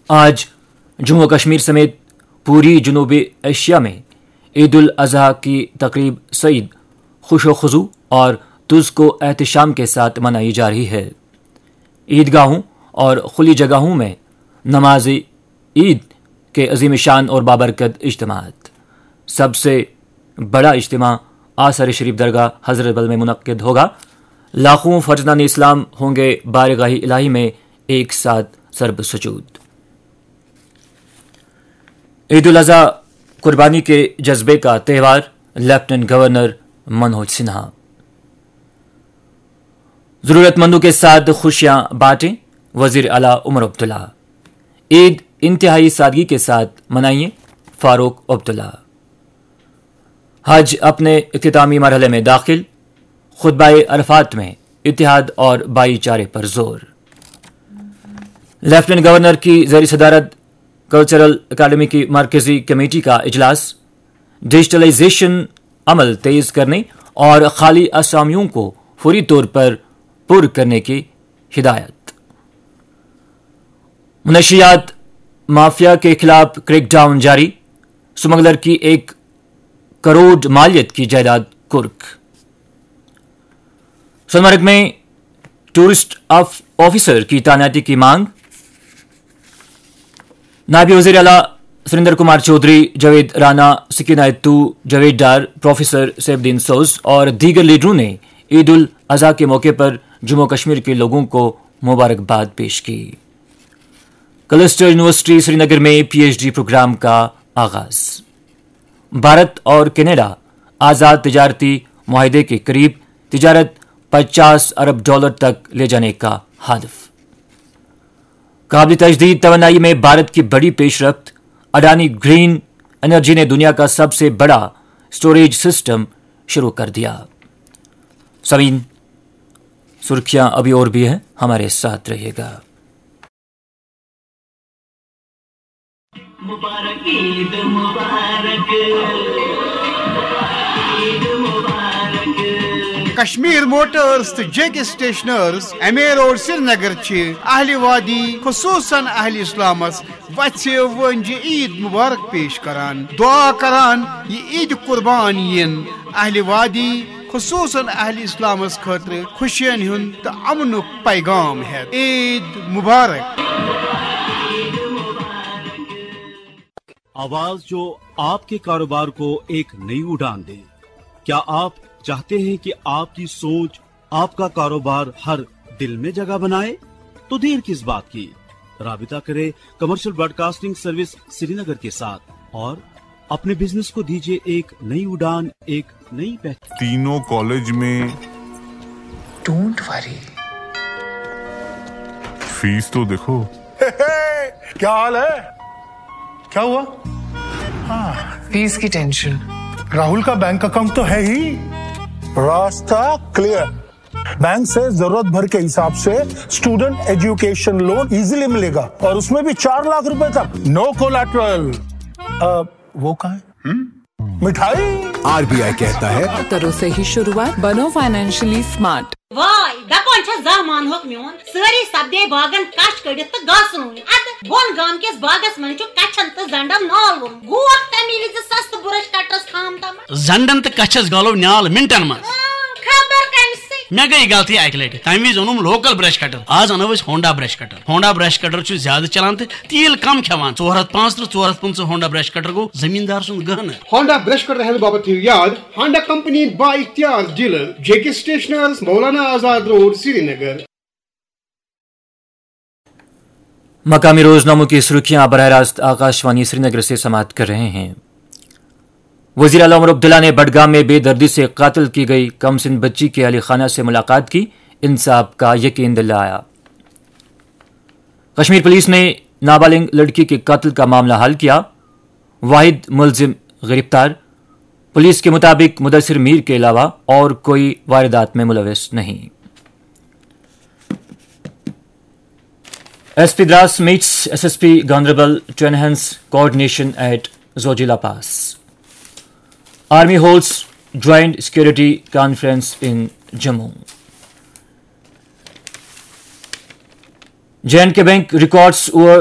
آج جموں کشمیر سمیت پوری جنوبی ایشیا میں عید الاضحیٰ کی تقریب سعید خوش و خضوع اور تز کو احتشام کے ساتھ منائی جا رہی ہے۔ عیدگاہوں اور کھلی جگہوں میں نماز عید کے عظیم شان اور بابرکت اجتماعات۔ سب سے بڑا اجتماع آثار شریف درگاہ حضرت بل میں منعقد ہوگا۔ لاکھوں فرزندان اسلام ہوں گے بارگاہ الہی میں ایک ساتھ سرب سجود۔ عید الاضحیٰ قربانی کے جذبے کا تہوار، لیفٹیننٹ گورنر منوج سنہا۔ ضرورت مندوں کے ساتھ خوشیاں بانٹیں، وزیر اعلیٰ عمر عبداللہ۔ عید انتہائی سادگی کے ساتھ منائیے، فاروق عبداللہ۔ حج اپنے اختتامی مرحلے میں داخل، خطبہ عرفات میں اتحاد اور بھائی چارے پر زور۔ لیفٹیننٹ گورنر کی زیر صدارت کلچرل اکیڈمی کی مرکزی کمیٹی کا اجلاس، ڈیجیٹلائزیشن عمل تیز کرنے اور خالی اسامیوں کو فوری طور پر پر کرنے کی ہدایت۔ منشیات مافیا کے خلاف کریک ڈاؤن جاری، سمگلر کی 1 کروڑ مالیت کی جائیداد کرک۔ سونمرگ میں ٹورسٹ آفیسر کی تعیناتی کی مانگ، نائب وزیر اعلیٰ سریندر کمار چودھری، جاوید رانا، سکینہ اتو، جاوید ڈار، پروفیسر سیف الدین سوز اور دیگر لیڈروں نے عید الاضحیٰ کے موقع پر جموں کشمیر کے لوگوں کو مبارکباد پیش کی۔ کلسٹر یونیورسٹی سری نگر میں PhD پروگرام کا آغاز۔ بھارت اور کینیڈا آزاد تجارتی معاہدے کے قریب، تجارت $50 ارب تک لے جانے کا ہدف۔ قابل تجدید توانائی میں بھارت کی بڑی پیش رفت، اڈانی گرین انرجی نے دنیا کا سب سے بڑا سٹوریج سسٹم شروع کر دیا۔ سامعین، سرخیاں ابھی اور بھی ہیں، ہمارے ساتھ رہیے گا۔ مبارک عید مبارک، عید مبارک۔ کشمیر موٹرز تو جے کے سٹیشنرز ایم اے روڈ سری نگر اہل وادی خصوصاً اہل اسلامس وچھ ونجہ عید مبارک پیش کران، دعا کران یہ عید قربان ین اہل وادی خصوصاً اہل اسلامس خاطر خوشین ہند تو امنک پیغام ہے۔ عید مبارک۔ آواز جو آپ کے کاروبار کو ایک نئی اڑان دے۔ کیا آپ چاہتے ہیں کہ آپ کی سوچ آپ کا کاروبار ہر دل میں جگہ بنائے؟ تو دیر کس بات کی، رابطہ کریں کمرشل براڈ کاسٹنگ سروس سری نگر کے ساتھ اور اپنے بزنس کو دیجیے ایک نئی اڑان، ایک نئی پہچان۔ تینوں کالج میں ڈونٹ وری، فیس تو دیکھو۔ کیا حال ہے؟ کیا ہوا؟ فیس کی ٹینشن۔ راہل کا بینک اکاؤنٹ تو ہے ہی، راستہ کلیئر۔ بینک سے ضرورت بھر کے حساب سے اسٹوڈنٹ ایجوکیشن لون ایزیلی ملے گا، اور اس میں بھی 4 لاکھ روپے تک، نو کولیٹرل۔ وہ کہاں ہے؟ مٹھائی۔ RBI کہتا ہے کرو صحیح شروعات، بنو فائنینشلی اسمارٹ۔ وائی دپان چھ زہ مانہوک میون ساری سپدے باغن کچھ کڑت تو گاس رون اد بون گام کس باغس من چھ کچھن تو زنڈن نال ون گوک تمی وز سست برش کٹرس خام تم زنڈن تو کچھس گالو نال منٹن من خبر کم سے مے گئی غلطی اکہ لٹہ تمہ وز اونم لوکل برش کٹر، آز انو اس ہونڈا برش کٹر۔ ہونڈا برش کٹر چھ زیادہ چلان تو تیل کم کھوان۔ 435 450 ہونڈا برش کٹر گو زمیندار سن گہنر۔ ہونڈا برش کٹر ہیل بابت تھیو یاد، ہونڈا کمپنی با اختیار ڈیلر، جے کے سٹیشنرز، مولانا آزاد روڈ، سری نگر۔ مقامی روزناموں کی سرخیاں براہ راست آکاشوانی سری نگر سے سماعت کر رہے ہیں۔ وزیر اعلیٰ عمر عبداللہ نے بڈگام میں بے دردی سے قتل کی گئی کم سن بچی کے اہل خانہ سے ملاقات کی، انصاف کا یقین دلایا۔ کشمیر پولیس نے نابالغ لڑکی کے قتل کا معاملہ حل کیا، واحد ملزم گرفتار۔ پولیس کے مطابق مدثر میر کے علاوہ اور کوئی واردات میں ملوث نہیں۔ S P Dras mates S S P Ganderbal to enhance coordination at Zojila pass. Army holds joint security conference in Jammu. J&K Bank records over